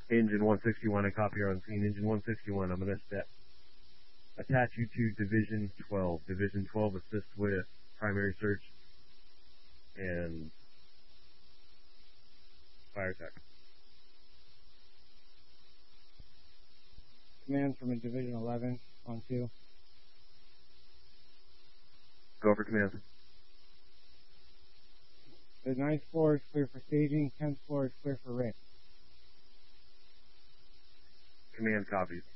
Engine 161, I copy her on scene. Engine 161, I'm going to attach you to Division 12. Division 12 assists with primary search and fire attack. Command from a Division 11 on 2. Go for command. The 9th floor is clear for staging, 10th floor is clear for ramp. Command copies.